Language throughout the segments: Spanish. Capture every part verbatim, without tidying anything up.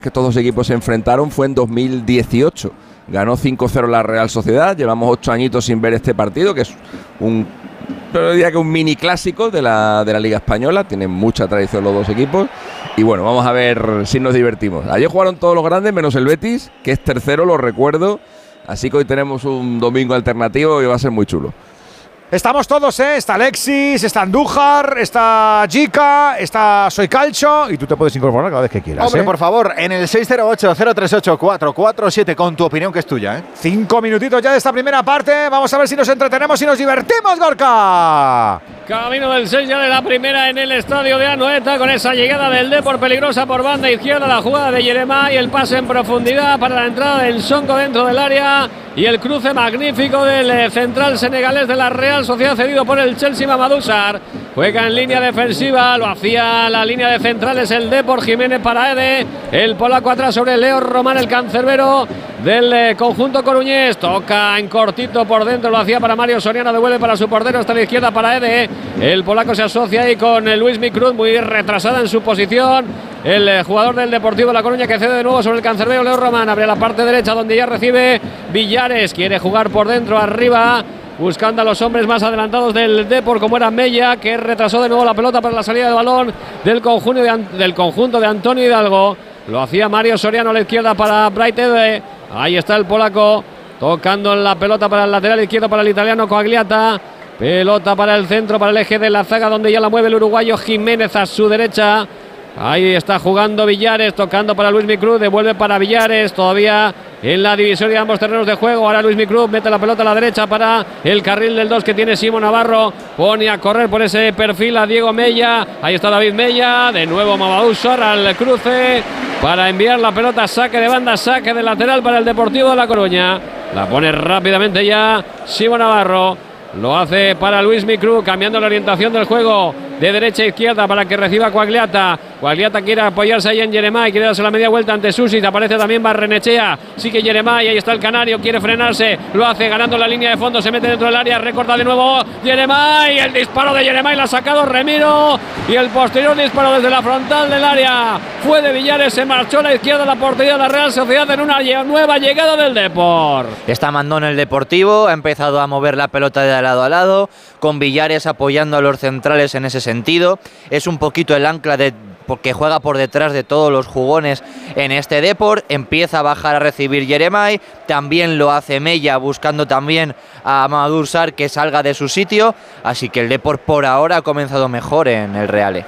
que estos dos equipos se enfrentaron fue en dos mil dieciocho. Ganó cinco cero la Real Sociedad. Llevamos ocho añitos sin ver este partido, que es un, yo diría que un mini clásico de la, de la Liga Española. Tienen mucha tradición los dos equipos. Y bueno, vamos a ver si nos divertimos. Ayer jugaron todos los grandes, menos el Betis, que es tercero, lo recuerdo. Así que hoy tenemos un domingo alternativo y va a ser muy chulo. Estamos todos, ¿eh? Está Alexis, está Andújar, está Jica, está Soy Calcho y tú te puedes incorporar cada vez que quieras. Hombre, ¿eh? por favor, en el seis cero ocho, cero tres ocho, cuatro cuatro siete con tu opinión que es tuya, ¿eh? Cinco minutitos ya de esta primera parte. Vamos a ver si nos entretenemos y nos divertimos, Gorka. Camino del seis ya de la primera en el estadio de Anoeta con esa llegada del Depor peligrosa por banda izquierda, la jugada de Yeremá y el pase en profundidad para la entrada del Sonko dentro del área y el cruce magnífico del central senegalés de la Real Sociedad cedido por el Chelsea, Mamadou Sarr. Juega en línea defensiva, lo hacía la línea de centrales el Depor, Jiménez para Ede, el polaco atrás sobre Leo Román, el cancerbero del eh, conjunto coruñés, toca en cortito por dentro, lo hacía para Mario Soriano, devuelve para su portero hasta la izquierda para Ede, el polaco se asocia ahí con eh, Luis Micruz, muy retrasada en su posición, el eh, jugador del Deportivo de La Coruña que cede de nuevo sobre el cancerbero Leo Román, abre la parte derecha donde ya recibe Villares, quiere jugar por dentro arriba, buscando a los hombres más adelantados del Depor, como era Mella, que retrasó de nuevo la pelota para la salida de balón del conjunto de, del conjunto de Antonio Hidalgo. Lo hacía Mario Soriano a la izquierda para Bright Ede. Ahí está el polaco, tocando la pelota para el lateral izquierdo para el italiano Coagliata. Pelota para el centro, para el eje de la zaga, donde ya la mueve el uruguayo Jiménez a su derecha. Ahí está jugando Villares, tocando para Luis Micruz, devuelve para Villares, todavía en la divisoria de ambos terrenos de juego. Ahora Luis Micruz mete la pelota a la derecha para el carril del dos que tiene Simón Navarro, pone a correr por ese perfil a Diego Mella, ahí está David Mella, de nuevo Mamadou Sarr al cruce para enviar la pelota, saque de banda, saque de lateral para el Deportivo de La Coruña, la pone rápidamente ya Simón Navarro. Lo hace para Luis Micruz, cambiando la orientación del juego de derecha a izquierda para que reciba Coagliata. Coagliata quiere apoyarse ahí en Yeremá y quiere darse la media vuelta ante Susic. Aparece también Barrenechea. Sigue Yeremá y ahí está el canario. Quiere frenarse. Lo hace ganando la línea de fondo. Se mete dentro del área. Recorta de nuevo Yeremá y el disparo de Yeremá y la ha sacado Remiro. Y el posterior disparo desde la frontal del área fue de Villares. Se marchó a la izquierda la portería de la Real Sociedad en una nueva llegada del Depor. Está mandón el Deportivo. Ha empezado a mover la pelota de lado a lado, con Villares apoyando a los centrales en ese sentido. Es un poquito el ancla de porque juega por detrás de todos los jugones en este Depor. Empieza a bajar a recibir Yeremay, también lo hace Mella, buscando también a Mamadou Sarr que salga de su sitio, así que el Depor por ahora ha comenzado mejor en el Reale.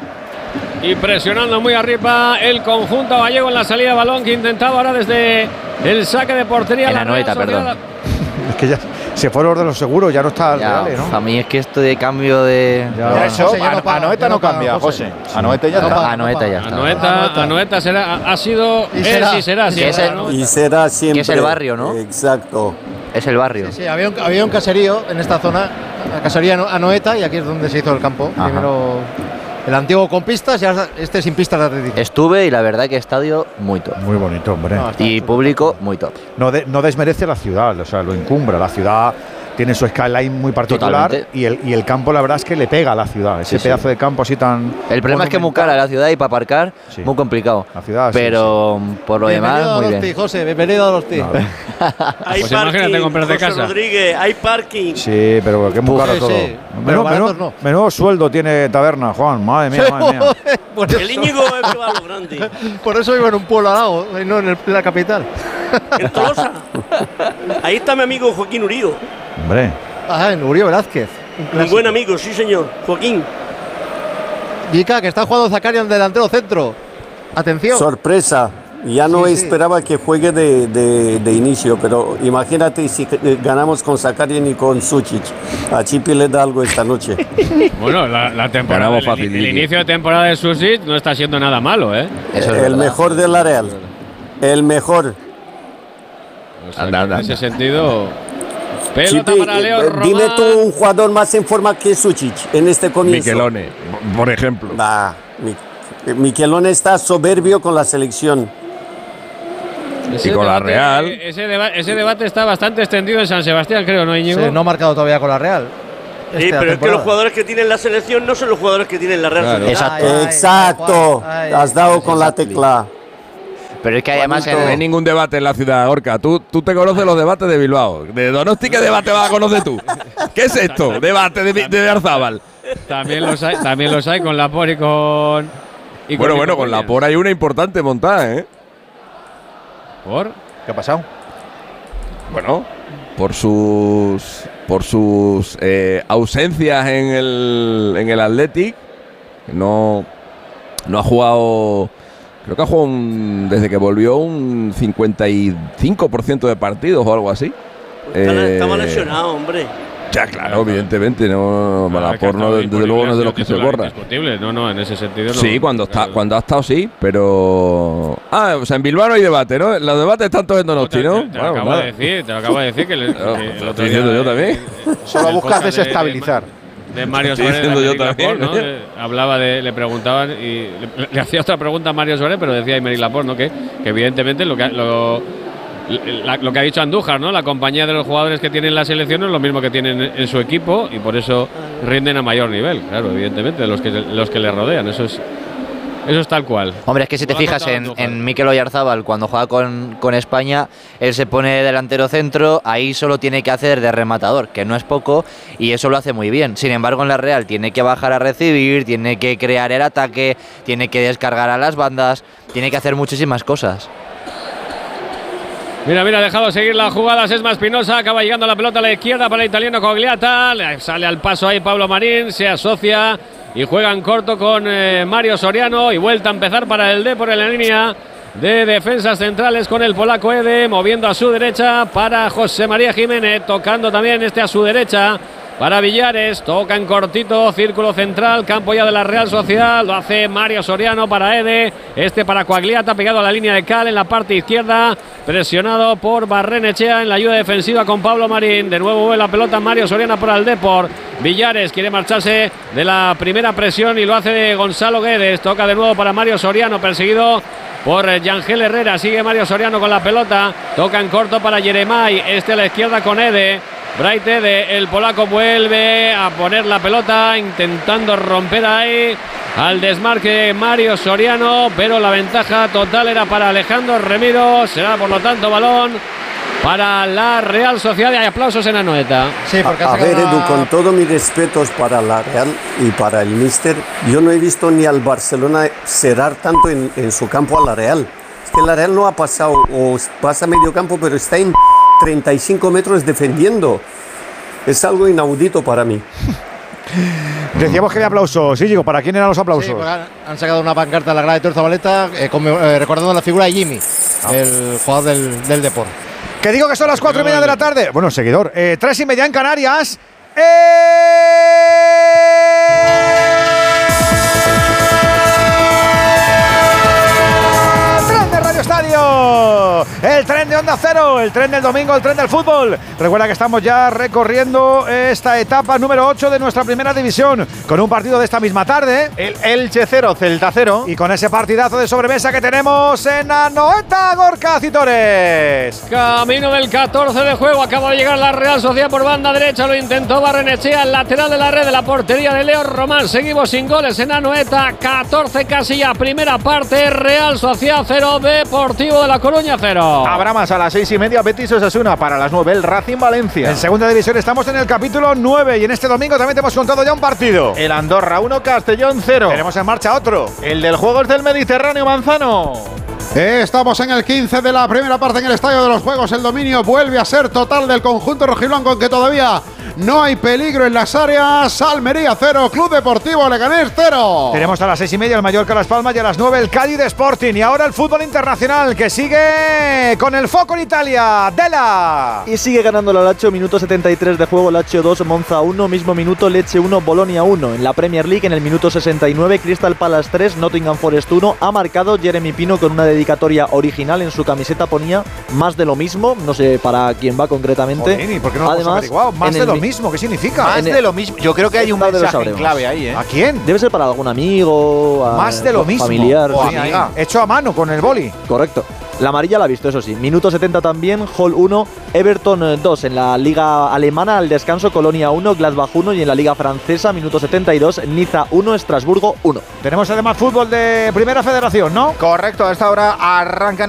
Y presionando muy arriba el conjunto gallego en la salida de balón que intentaba ahora desde el saque de portería. En la Anoeta, perdón. Es que ya se fueron los de los seguros, ya no está el ya, Reale, ¿no? A mí es que esto de cambio de... Ya, ya eso, ya no, Anoeta no, no cambia, José. José. Anoeta ya no está. Paga, Anoeta ya está. Anoeta, Anoeta será, ha sido, y será, es y será siempre, es el, ¿no? Y será siempre. Que es el barrio, ¿no? Exacto. Es el barrio. Sí, sí, había un, había un caserío en esta zona, la casería Anoeta, y aquí es donde se hizo el campo. Ajá. Primero el antiguo con pistas y ahora este sin pistas de atletismo. Estuve y la verdad que estadio muy top. Muy bonito, hombre. No, y público muy top. No, de, no desmerece la ciudad, o sea, lo encumbra. La ciudad tiene su skyline muy particular y el, y el campo la verdad es que le pega a la ciudad, ese sí, pedazo sí. de campo así tan... El problema es que es muy cara la ciudad y para aparcar, sí. muy complicado. La ciudad, pero sí, sí. por lo bienvenido demás, muy bien. Bienvenido a los José, bienvenido a los tíos. No. Hay pues parking, imagínate comprarte José casa. Rodríguez, hay parking. Sí, pero que es muy caro sí, todo. Sí. Menudo, menudo, no. menudo sueldo tiene Taberna, Juan, madre mía, madre mía. El Íñigo es que va a lo grande. Por eso vivo en un pueblo al lado, no en, el, en la capital. En Tolosa. Ahí está mi amigo Joaquín Urío. Hombre. Ah, en Uribe Velázquez. Un, un buen amigo, sí señor, Joaquín. Vica, que está jugando Zakarian delantero centro. Atención. Sorpresa. Ya no sí, esperaba sí. que juegue de, de, de inicio, pero imagínate si ganamos con Zakarian y con Susic. A Chipi le da algo esta noche. Bueno, la, la temporada, el, el, el inicio de temporada de Susic no está siendo nada malo, ¿eh? Eso es el mejor de la Real. El mejor. O sea, anda, anda, en ese sentido... Pelota Chipi, para Leo eh, dime Román. tú un jugador más en forma que Susic en este comienzo. Miquelone, por ejemplo. Bah, Mi, Miquelone está soberbio con la selección. Ese y con debate, la Real. Ese, deba ese debate está bastante extendido en San Sebastián, creo, ¿no, Íñigo? Sí, no ha marcado todavía con la Real. Sí, pero temporada. Es que los jugadores que tienen la selección no son los jugadores que tienen la Real. Claro. Exacto. Ay, Exacto. Ay, ay, Has dado con la tecla. Pero es que además no hay ningún debate en la ciudad, Gorka. Tú, tú te conoces los debates de Bilbao. De Donosti, ¿qué debate vas a conocer tú? ¿Qué es esto? Debate de, de Arzábal. También los hay, también los hay con Lapor y con. Y bueno, con bueno, con Lapor hay una importante montada, ¿eh? ¿Por? ¿Qué ha pasado? Bueno, por sus por sus eh, ausencias en el en el Athletic. No, no ha jugado. Creo que ha jugado un, desde que volvió un cincuenta y cinco por ciento de partidos o algo así. Está, eh, está mal lesionado, hombre. Ya, claro, evidentemente. No, claro, por no, desde luego no es de los que se borra. No, no, en ese sentido no. Sí, cuando, está, cuando ha estado sí, pero. Ah, o sea, en Bilbao no hay debate, ¿no? Los debates están todos en Donosti, ¿no? Te, te, te, lo acabo de decir, te lo acabo de decir que, le, claro, que lo estoy diciendo yo también. Solo buscas desestabilizar. De, de Mario Suárez, de yo también, Laporte, ¿no? Le, hablaba de, le preguntaban y le, le hacía otra pregunta a Mario Suárez, pero decía Aymeric Laporte, ¿no? Que, que evidentemente lo que lo, la, lo que ha dicho Andújar, ¿no? La compañía de los jugadores que tienen la selección es lo mismo que tienen en su equipo y por eso rinden a mayor nivel, claro, evidentemente, de los que los que le rodean. Eso es Eso es tal cual. Hombre, es que si te fijas en, en Mikel Oyarzabal, cuando juega con, con España, él se pone delantero centro, ahí solo tiene que hacer de rematador, que no es poco, y eso lo hace muy bien. Sin embargo, en la Real tiene que bajar a recibir, tiene que crear el ataque, tiene que descargar a las bandas, tiene que hacer muchísimas cosas. Mira, mira, ha dejado seguir la jugada Sesma Espinosa, acaba llegando la pelota a la izquierda para el italiano Cogliata, le sale al paso ahí Pablo Marín, se asocia y juega en corto con eh, Mario Soriano y vuelta a empezar para el Depor en la línea de defensas centrales con el polaco Ede, moviendo a su derecha para José María Jiménez, tocando también este a su derecha para Villares, toca en cortito, círculo central, campo ya de la Real Sociedad, lo hace Mario Soriano para Ede, este para Coagliata, pegado a la línea de Cal en la parte izquierda, presionado por Barrenechea en la ayuda defensiva con Pablo Marín, de nuevo vuelve la pelota Mario Soriano para el Depor, Villares quiere marcharse de la primera presión y lo hace de Gonzalo Guedes, toca de nuevo para Mario Soriano, perseguido por Yangel Herrera, sigue Mario Soriano con la pelota, toca en corto para Yeremay, este a la izquierda con Ede, Bright Ede, el polaco vuelve a poner la pelota, intentando romper ahí al desmarque Mario Soriano, pero la ventaja total era para Alejandro Remiro, será por lo tanto balón para la Real Sociedad y hay aplausos en Anoeta. Sí, porque a, a ver, Edu, con todos mis respetos para la Real y para el míster, yo no he visto ni al Barcelona cerrar tanto en, en su campo a la Real. Es que la Real no ha pasado, o pasa medio campo, pero está en treinta y cinco metros defendiendo. Es algo inaudito para mí. Decíamos que había aplausos. Sí, digo, ¿para quién eran los aplausos? Sí, han, han sacado una pancarta de la grada de Torzabaleta eh, eh, recordando la figura de Jimmy, ah. el jugador del, del Depor. Que digo que son las cuatro y media de la tarde. Bueno, seguidor. Eh, tres y media en Canarias. ¡Eh! Estadio, el tren de Onda Cero, el tren del domingo, el tren del fútbol. Recuerda que estamos ya recorriendo esta etapa número ocho de nuestra primera división, con un partido de esta misma tarde, el Elche cero, Celta cero, y con ese partidazo de sobremesa que tenemos en Anoeta, Gorka Citores. Camino del catorce de juego, acaba de llegar la Real Sociedad por banda derecha, lo intentó Barrenechea, el lateral de la red de la portería de Leo Román. Seguimos sin goles en Anoeta, catorce Casilla, primera parte, Real Sociedad cero, Deportivo de La Coruña cero. Habrá más a las seis y media, Betis Osasuna, para las nueve el Racing Valencia. En segunda división estamos en el capítulo nueve y en este domingo también te hemos contado ya un partido. El Andorra uno, Castellón cero. Tenemos en marcha otro. El del Juegos del Mediterráneo, Manzano. Estamos en el quince de la primera parte en el Estadio de los Juegos. El dominio vuelve a ser total del conjunto rojiblanco, aunque todavía no hay peligro en las áreas. Almería cero, Club Deportivo Leganés cero. Tenemos a las seis y media el Mallorca Las Palmas y a las nueve el Cádiz Sporting. Y ahora el fútbol internacional que sigue con el foco en Italia. Dela. Y sigue ganando la Lazio, minuto setenta y tres de juego, Lazio dos, Monza uno, mismo minuto Lecce uno, Bolonia uno. En la Premier League, en el minuto sesenta y nueve, Crystal Palace tres, Nottingham Forest uno. Ha marcado Jeremy Pino con una dedicatoria original. En su camiseta ponía más de lo mismo, no sé para quién va concretamente. Joder, ¿por qué no lo hemos averiguado? Más de lo mismo, ¿qué significa? Más de lo mismo, yo creo que hay un mensaje clave ahí, ¿eh? ¿A quién? Debe ser para algún amigo, a más de lo mismo, familiar, o amiga. Hecho a mano con el boli. Correcto. La amarilla la ha visto, eso sí. Minuto setenta también, Hall uno, Everton dos. En la liga alemana, al descanso, Colonia uno, Gladbach uno. Y en la liga francesa, minuto setenta y dos, Niza uno, Estrasburgo uno. Tenemos además fútbol de Primera Federación, ¿no? Correcto, a esta hora arrancan